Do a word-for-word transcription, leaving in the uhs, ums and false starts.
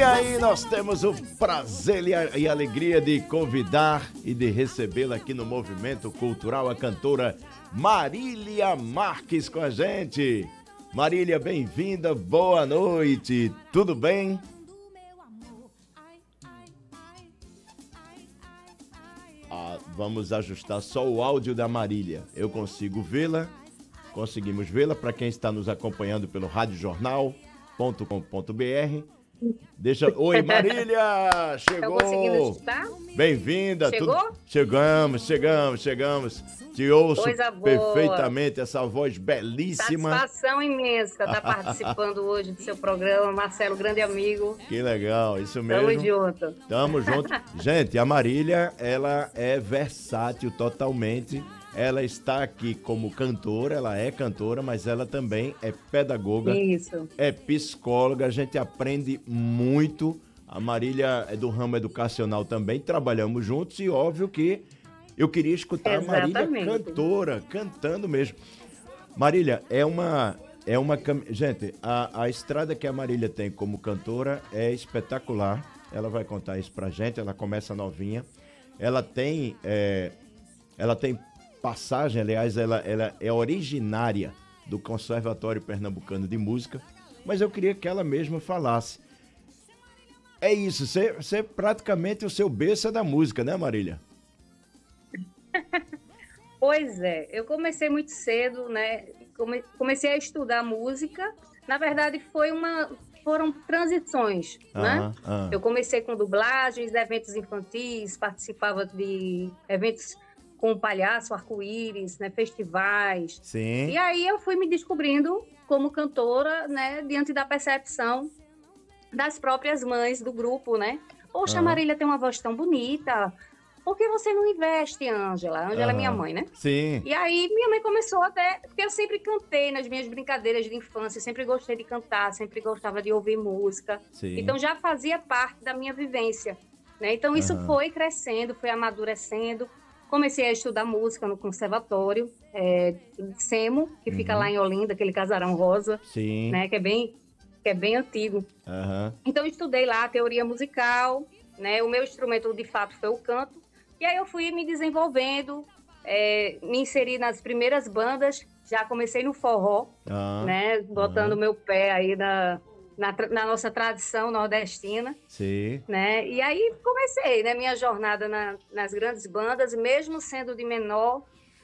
aí nós temos o prazer e a, e a alegria de convidar e de recebê-la aqui no Movimento Cultural, a cantora Marília Marques com a gente. Marília, bem-vinda, boa noite, tudo bem? Ah, vamos ajustar só o áudio da Marília. Eu consigo vê-la, conseguimos vê-la para quem está nos acompanhando pelo rádio jornal ponto com ponto br. Deixa... Oi, Marília! Chegou! Estão conseguindo escutar? Bem-vinda! Chegou? Tudo... Chegamos, chegamos, chegamos. Te ouço Coisa boa. Perfeitamente, essa voz belíssima. Satisfação imensa estar participando hoje do seu programa, Marcelo, grande amigo. Que legal, isso mesmo. Tamo junto. Tamo junto. Gente, a Marília, ela é versátil totalmente. Ela está aqui como cantora, ela é cantora, mas ela também é pedagoga, Isso. é psicóloga, a gente aprende muito. A Marília é do ramo educacional também, trabalhamos juntos e óbvio que eu queria escutar Exatamente. a Marília cantora, cantando mesmo. Marília, é uma... É uma cam... Gente, a, a estrada que a Marília tem como cantora é espetacular. Ela vai contar isso pra gente, ela começa novinha. Ela tem... É... Ela tem passagem, aliás, ela, ela é originária do Conservatório Pernambucano de Música, mas eu queria que ela mesma falasse. É isso, você, você praticamente o seu berço é da música, né, Marília? Pois é, eu comecei muito cedo, né? Come- comecei a estudar música. Na verdade, foi uma, foram transições, né? Aham, aham. Eu comecei com dublagens, eventos infantis, participava de eventos com palhaço, arco-íris, né? Festivais. Sim. E aí eu fui me descobrindo como cantora, né? Diante da percepção das próprias mães do grupo, né? Poxa, a Aham. Marília tem uma voz tão bonita. Por que você não investe, Ângela? Ângela é minha Aham. mãe, né? Sim. E aí minha mãe começou até... Porque eu sempre cantei nas minhas brincadeiras de infância, sempre gostei de cantar, sempre gostava de ouvir música. Sim. Então já fazia parte da minha vivência, né? Então isso Aham. foi crescendo, foi amadurecendo. Comecei a estudar música no conservatório, é, SEMO, que fica Uhum. lá em Olinda, aquele casarão rosa, Sim. né? Que é bem, que é bem antigo. Aham. Então, eu estudei lá a teoria musical, né? O meu instrumento, de fato, foi o canto. E aí eu fui me desenvolvendo, é, me inseri nas primeiras bandas, já comecei no forró, Ah, né? Botando o aham. meu pé aí na, na, tra- na nossa tradição nordestina, Sim. né? E aí comecei, né? Minha jornada na- nas grandes bandas, mesmo sendo de menor